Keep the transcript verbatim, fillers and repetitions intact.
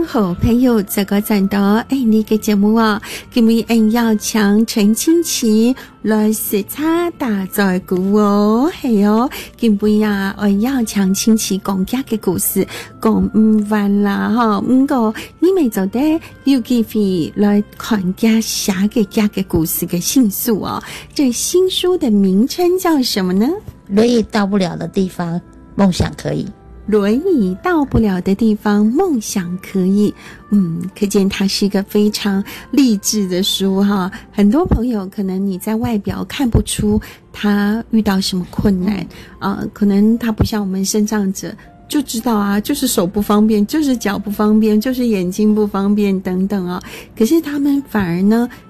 好朋友这个站到哎你嘅节目啊，今日恩要强陈清奇来视察大在故哦，系哦，今日啊恩要强清奇讲家嘅故事讲唔完啦哈，唔过你咪就得有機會來看家寫嘅家嘅故事嘅新書哦。這新書的名稱叫什麼呢？ 輪椅到不了的地方，夢想可以。 輪椅到不了的地方，夢想可以。嗯，可見它是一個非常勵志的書哈。很多朋友可能你在外表看不出他遇到什麼困難啊、呃，可能他不像我們身障者就知道啊，就是手不方便，就是腳不方便，就是眼睛不方便等等啊。可是他們反而呢